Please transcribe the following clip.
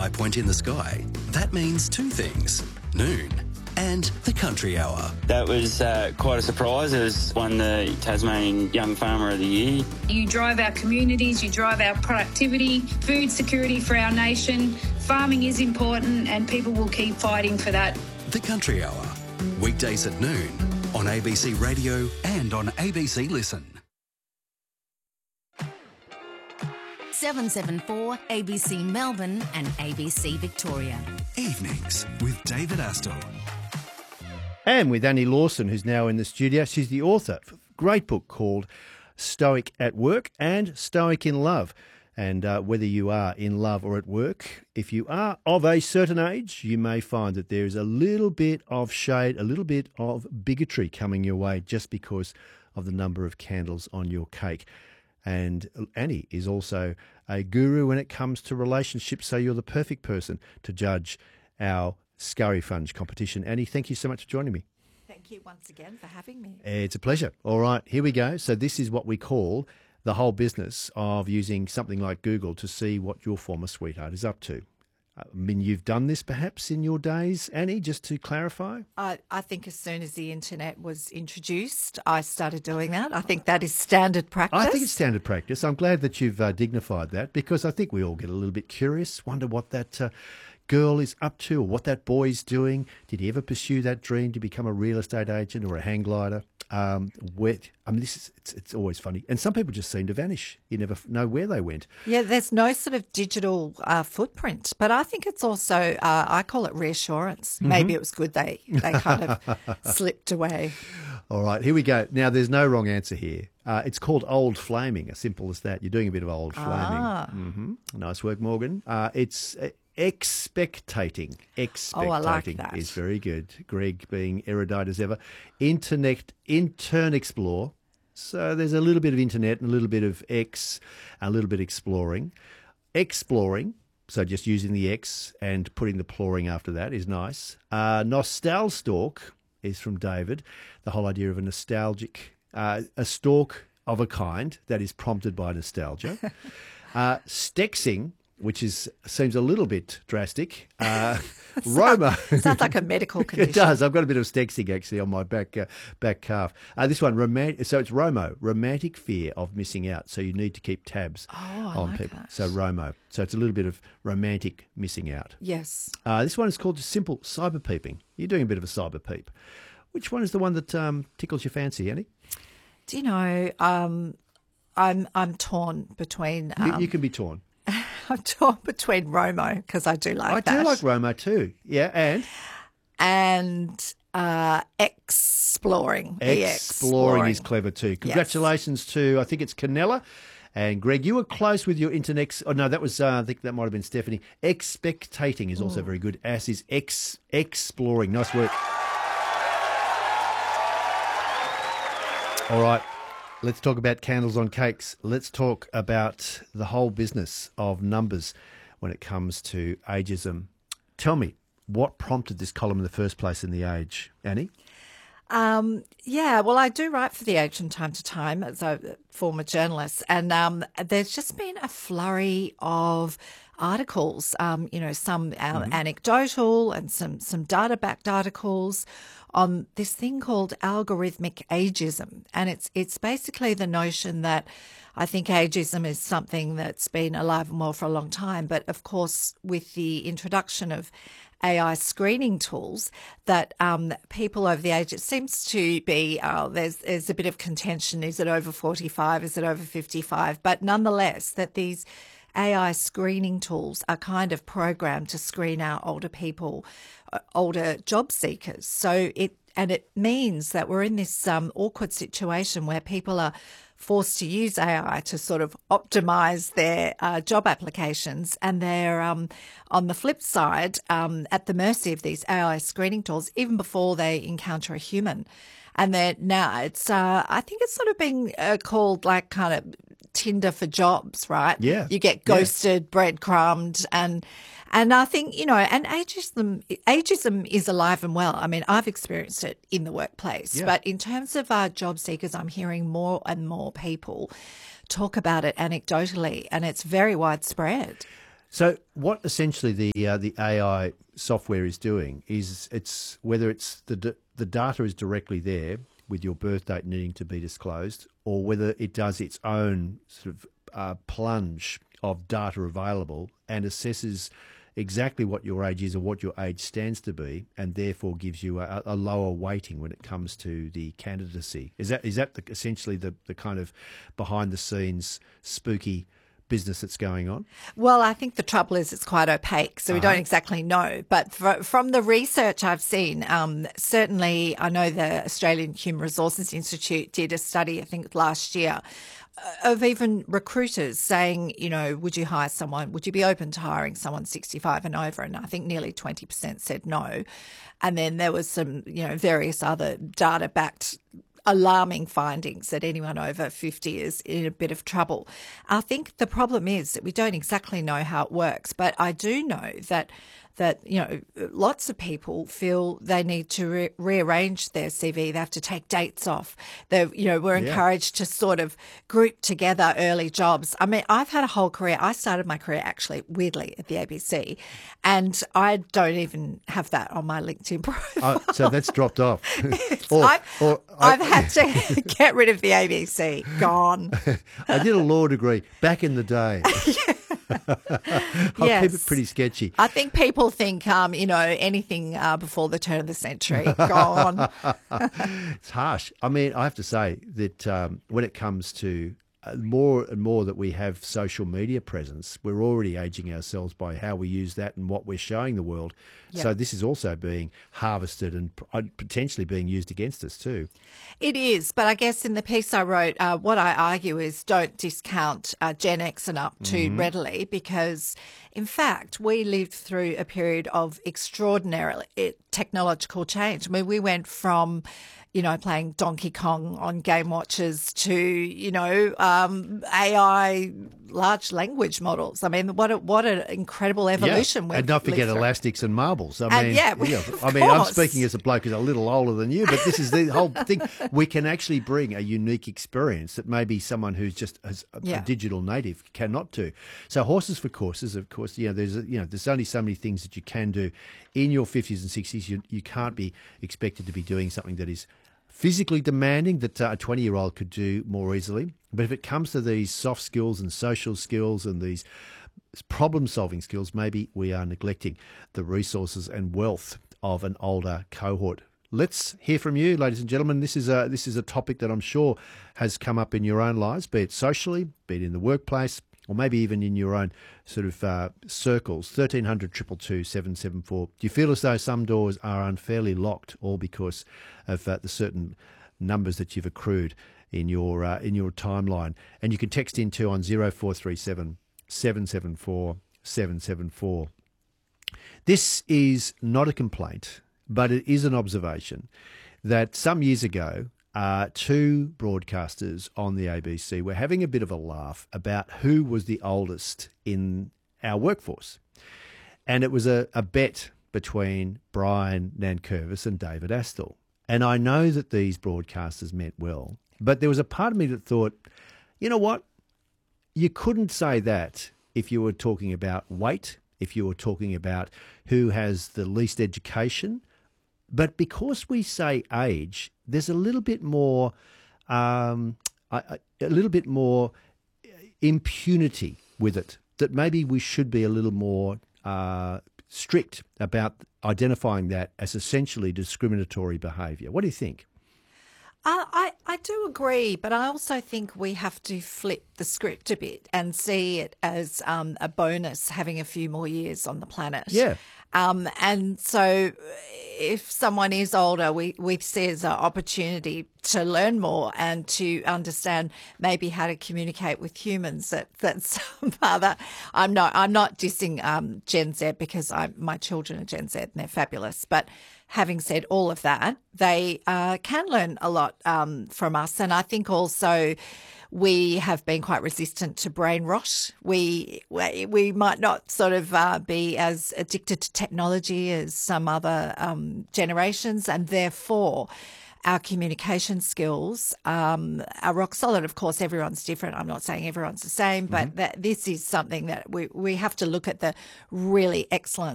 high point in the sky, that means two things: noon and the Country Hour. That was quite a surprise. It was won the Tasmanian Young Farmer of the Year. You drive our communities, you drive our productivity, food security for our nation. Farming is important and people will keep fighting for that. The Country Hour, weekdays at noon on ABC Radio and on ABC Listen. 774 ABC Melbourne and ABC Victoria. Evenings with David Astle. And with Annie Lawson, who's now in the studio. She's the author of a great book called Stoic at Work and Stoic in Love. And whether you are in love or at work, if you are of a certain age, you may find that there's a little bit of shade, a little bit of bigotry coming your way just because of the number of candles on your cake. And Annie is also a guru when it comes to relationships, so you're the perfect person to judge our Scurry Funge competition. Annie, thank you so much for joining me. Thank you once again for having me. It's a pleasure. All right, here we go. So this is what we call the whole business of using something like Google to see what your former sweetheart is up to. I mean, you've done this perhaps in your days, Annie, just to clarify? I think as soon as the internet was introduced, I started doing that. I think that is standard practice. I think it's standard practice. I'm glad that you've dignified that, because I think we all get a little bit curious, wonder what that girl is up to or what that boy's doing. Did he ever pursue that dream to become a real estate agent or a hang glider? It's always funny. And some people just seem to vanish. You never know where they went. Yeah, there's no sort of digital footprint. But I think it's also, I call it reassurance. Mm-hmm. Maybe it was good they kind of slipped away. All right, here we go. Now, there's no wrong answer here. It's called old flaming, as simple as that. You're doing a bit of old flaming. Mm-hmm. Nice work, Morgan. It's expectating. Expectating I like that. Is very good. Greg being erudite as ever. Intern explore. So there's a little bit of internet and a little bit of a little bit exploring. Exploring. So just using the X and putting the ploring after that is nice. Nostalstalk is from David. The whole idea of a nostalgic, a stalk of a kind that is prompted by nostalgia. Stexing, which seems a little bit drastic. Roma. Sounds like a medical condition. It does. I've got a bit of stexing actually on my back calf. This one, so it's Romo, romantic fear of missing out. So you need to keep tabs on like people. That. So Romo. So it's a little bit of romantic missing out. Yes. This one is called simple cyber peeping. You're doing a bit of a cyber peep. Which one is the one that tickles your fancy, Annie? Do you know, I'm torn between... you can be torn. I'm torn between Romo, because I do like that. I do like Romo too. Yeah, and exploring. Exploring is clever too. Congratulations to, I think it's Canella. And Greg, you were close with your internet. Oh, no, that was, I think that might have been Stephanie. Expectating is also very good, as is exploring. Nice work. All right. Let's talk about candles on cakes. Let's talk about the whole business of numbers when it comes to ageism. Tell me, what prompted this column in the first place in The Age, Annie? Well, I do write for The Age from time to time as a former journalist, and there's just been a flurry of articles, some anecdotal and some data-backed articles on this thing called algorithmic ageism. And it's basically the notion that I think ageism is something that's been alive and well for a long time. But of course, with the introduction of AI screening tools, that people over the age, it seems to be, there's a bit of contention. Is it over 45? Is it over 55? But nonetheless, that these AI screening tools are kind of programmed to screen out older people, older job seekers. So it means that we're in this awkward situation where people are forced to use AI to sort of optimize their job applications, and they're on the flip side at the mercy of these AI screening tools even before they encounter a human. And then now it's I think it's sort of being called like kind of Tinder for jobs, right? Yeah. You get ghosted, breadcrumbed, and I think, and ageism is alive and well. I mean, I've experienced it in the workplace, but in terms of job seekers, I'm hearing more and more people talk about it anecdotally, and it's very widespread. So what essentially the AI software is doing is it's whether it's the data is directly there with your birth date needing to be disclosed, or whether it does its own sort of plunge of data available and assesses exactly what your age is or what your age stands to be, and therefore gives you a lower weighting when it comes to the candidacy. Is that essentially the kind of behind the scenes spooky business that's going on? Well, I think the trouble is it's quite opaque, so we don't exactly know. But from the research I've seen, certainly I know the Australian Human Resources Institute did a study, I think last year, of even recruiters saying, you know, would you hire someone, would you be open to hiring someone 65 and over? And I think nearly 20% said no. And then there was some, you know, various other data-backed alarming findings that anyone over 50 is in a bit of trouble. I think the problem is that we don't exactly know how it works, but I do know that you know, lots of people feel they need to rearrange their CV. They have to take dates off. We're encouraged to sort of group together early jobs. I mean, I've had a whole career. I started my career actually weirdly at the ABC, and I don't even have that on my LinkedIn profile. So that's dropped off. I've had to get rid of the ABC. Gone. I did a law degree back in the day. I'll keep it pretty sketchy. I think people think, anything before the turn of the century, gone. It's harsh. I mean, I have to say that when it comes to more and more that we have social media presence, we're already aging ourselves by how we use that and what we're showing the world. Yep. So this is also being harvested and potentially being used against us too. It is, but I guess in the piece I wrote, what I argue is don't discount Gen X and up too readily, because in fact we lived through a period of extraordinary technological change. I mean, we went from playing Donkey Kong on Game Watches to, AI large language models. I mean, what an incredible evolution. And don't forget elastics and marbles. I'm speaking as a bloke who's a little older than you, but this is the whole thing. We can actually bring a unique experience that maybe someone who's just a digital native cannot do. So horses for courses, of course, there's only so many things that you can do in your 50s and 60s. You can't be expected to be doing something that is physically demanding that a 20-year-old could do more easily. But if it comes to these soft skills and social skills and these problem-solving skills, maybe we are neglecting the resources and wealth of an older cohort. Let's hear from you, ladies and gentlemen. This is a topic that I'm sure has come up in your own lives, be it socially, be it in the workplace, or maybe even in your own sort of circles. 1300 222 774. Do you feel as though some doors are unfairly locked, all because of the certain numbers that you've accrued in your timeline? And you can text in too on 0437 774 774. This is not a complaint, but it is an observation that some years ago, two broadcasters on the ABC were having a bit of a laugh about who was the oldest in our workforce. And it was a bet between Brian Nankervis and David Astle. And I know that these broadcasters meant well, but there was a part of me that thought, you know what? You couldn't say that if you were talking about weight, if you were talking about who has the least education. But because we say age, there's a little bit more impunity with it, that maybe we should be a little more strict about identifying that as essentially discriminatory behaviour. What do you think? I do agree, but I also think we have to flip the script a bit and see it as a bonus having a few more years on the planet. Yeah. And so if someone is older, we see it as an opportunity to learn more and to understand maybe how to communicate with humans that some other. I'm not dissing Gen Z, because my children are Gen Z and they're fabulous. But having said all of that, they can learn a lot from us. And I think also we have been quite resistant to brain rot. We might not sort of be as addicted to technology as some other generations, and therefore our communication skills are rock solid. Of course, everyone's different. I'm not saying everyone's the same, but that this is something that we have to look at the really excellent